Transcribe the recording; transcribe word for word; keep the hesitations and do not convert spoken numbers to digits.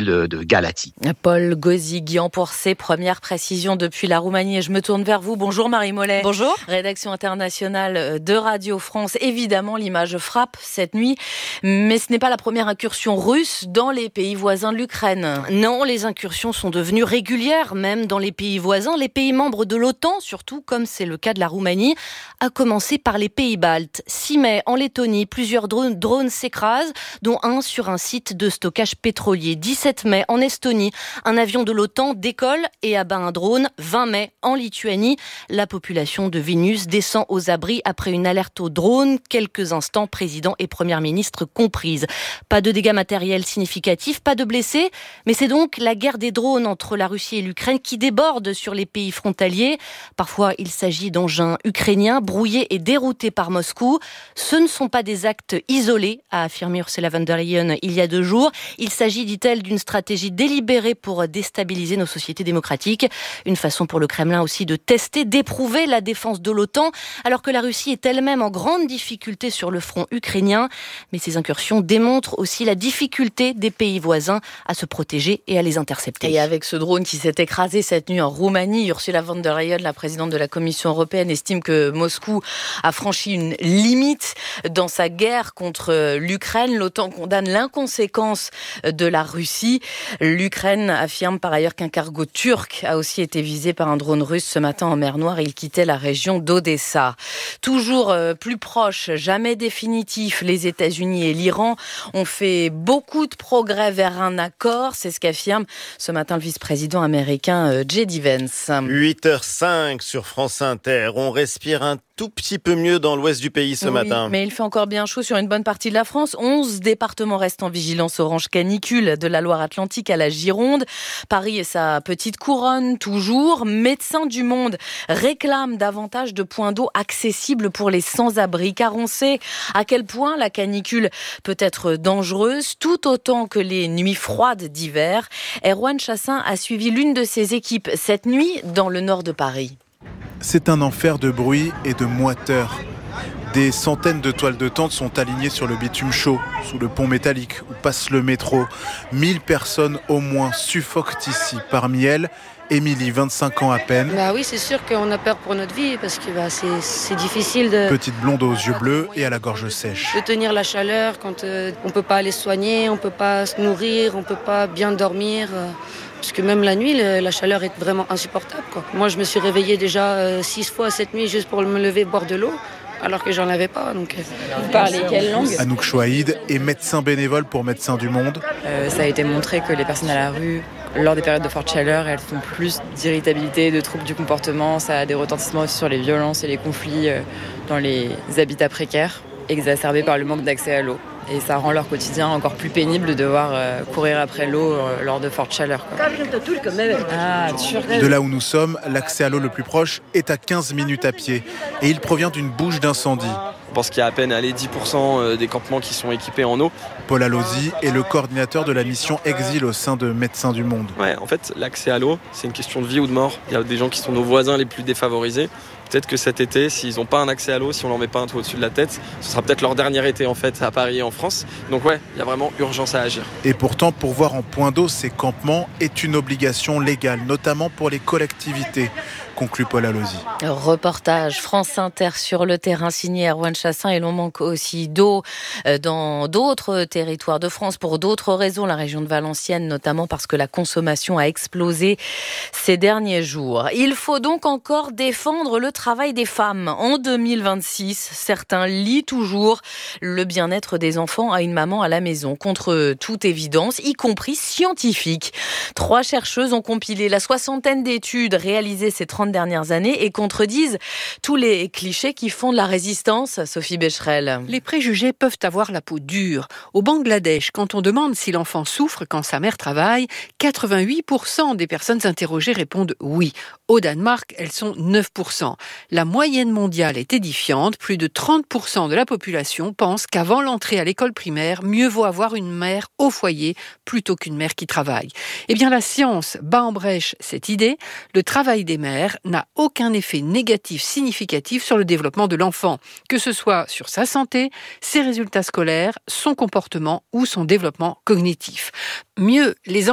ville de Galați. Paul Gozighian pour ses premières précisions depuis la Roumanie. Et je me tourne vers vous. Bonjour Marie Mollet. Bonjour. Rédaction internationale de Radio France. Évidemment, l'image frappe cette nuit, mais ce n'est pas la première incursion russe dans les pays voisins de l'Ukraine. Non, les incursions sont devenues régulières, même dans les pays voisins, les pays membres de l'OTAN, surtout comme c'est le cas de la Roumanie, à commencer par les pays baltes. six mai, en Lettonie, plusieurs drones, drones s'écrasent, dont un sur un site de stockage pétrolier. dix-sept mai, en Estonie, un avion de l'OTAN décolle et abat un drone. vingt mai, en Lituanie, la population de Vilnius descend aux abris après une alerte au drone, quelques instants, président et première ministre comprises. Pas de dégâts matériels significatifs, pas de blessés, mais c'est donc la guerre des drones entre la Russie et l'Ukraine qui déborde sur les pays frontaliers. Parfois, il s'agit d'engins ukrainiens brouillés et déroutés par Moscou. Ce ne sont pas des actes isolés, a affirmé Ursula von der Leyen il y a deux jours. Il s'agit, dit-elle, d'une stratégie délibérée pour déstabiliser nos sociétés démocratiques. Une façon pour le Kremlin aussi de tester, d'éprouver la défense de l'OTAN, alors que la Russie est elle-même en grande difficulté sur le front ukrainien. Mais ces incursions démontrent aussi la difficulté des pays voisins à se protéger et à les intercepter. Et avec ce drone qui s'est écrasé cette nuit en Roumanie, Ursula von der Leyen, la présidente de la Commission européenne, estime que Moscou a franchi une limite dans sa guerre contre l'Ukraine. L'OTAN condamne l'inconséquence de la Russie. L'Ukraine affirme par ailleurs qu'un cargo turc a aussi été visé par un drone russe ce matin en mer Noire. Il quittait la région d'Odessa. Toujours plus proche, jamais définitif, les États-Unis et l'Iran ont fait beaucoup de progrès vers un accord. C'est ce qu'affirme ce matin le vice-président américain J D Vance. huit heures cinq sur France Inter. On respire un tout petit peu mieux dans l'ouest du pays ce oui, matin. Mais il fait encore bien chaud sur une bonne partie de la France. onze départements restent en vigilance orange canicule, de la Loire-Atlantique à la Gironde. Paris et sa petite couronne, toujours. Médecins du Monde réclament davantage de points d'eau accessibles pour les sans-abri, car on sait à quel point la canicule peut être dangereuse, tout autant que les nuits froides d'hiver. Erwan Chassin a suivi l'une de ses équipes cette nuit dans le nord de Paris. C'est un enfer de bruit et de moiteur. Des centaines de toiles de tente sont alignées sur le bitume chaud, sous le pont métallique où passe le métro. Mille personnes au moins suffoquent ici. Parmi elles, Émilie, vingt-cinq ans à peine. Bah oui, c'est sûr qu'on a peur pour notre vie parce que bah, c'est, c'est difficile de... Petite blonde aux yeux bleus et à la gorge sèche. De tenir la chaleur quand euh, on ne peut pas aller se soigner, on ne peut pas se nourrir, on ne peut pas bien dormir. Euh, parce que même la nuit, le, la chaleur est vraiment insupportable, quoi. Moi, je me suis réveillée déjà euh, six fois cette nuit juste pour me lever, boire de l'eau. Alors que j'en avais pas. Donc, vous parlez quelle langue ? Anouk Chouaïd est médecin bénévole pour Médecins du Monde. Euh, ça a été montré que les personnes à la rue, lors des périodes de forte chaleur, elles font plus d'irritabilité, de troubles du comportement. Ça a des retentissements aussi sur les violences et les conflits euh, dans les habitats précaires, exacerbés par le manque d'accès à l'eau. Et ça rend leur quotidien encore plus pénible de devoir euh, courir après l'eau euh, lors de fortes chaleurs, quoi. Ah, de là où nous sommes, l'accès à l'eau le plus proche est à quinze minutes à pied. Et il provient d'une bouche d'incendie. Je pense qu'il y a à peine allez, dix pour cent des campements qui sont équipés en eau. Paul Allozy est le coordinateur de la mission Exil au sein de Médecins du Monde. Ouais, en fait, l'accès à l'eau, c'est une question de vie ou de mort. Il y a des gens qui sont nos voisins les plus défavorisés. Peut-être que cet été, s'ils n'ont pas un accès à l'eau, si on leur met pas un toit au-dessus de la tête, ce sera peut-être leur dernier été en fait à Paris et en France. Donc ouais, il y a vraiment urgence à agir. Et pourtant, pourvoir en point d'eau ces campements est une obligation légale, notamment pour les collectivités, conclut Paul Allozy. Reportage France Inter sur le terrain signé Erwan Chassin, et l'on manque aussi d'eau dans d'autres territoires de France pour d'autres raisons. La région de Valenciennes notamment parce que la consommation a explosé ces derniers jours. Il faut donc encore défendre le travail des femmes. En deux mille vingt-six, certains lient toujours le bien-être des enfants à une maman à la maison, contre toute évidence, y compris scientifique. Trois chercheuses ont compilé la soixantaine d'études réalisées ces trente dernières années et contredisent tous les clichés qui font de la résistance. Sophie Becherel. Les préjugés peuvent avoir la peau dure. Au Bangladesh, quand on demande si l'enfant souffre quand sa mère travaille, quatre-vingt-huit pour cent des personnes interrogées répondent oui. Au Danemark, elles sont neuf pour cent. La moyenne mondiale est édifiante. Plus de trente pour cent de la population pense qu'avant l'entrée à l'école primaire, mieux vaut avoir une mère au foyer plutôt qu'une mère qui travaille. Eh bien, la science bat en brèche cette idée. Le travail des mères n'a aucun effet négatif significatif sur le développement de l'enfant, que ce soit sur sa santé, ses résultats scolaires, son comportement ou son développement cognitif. Mieux, les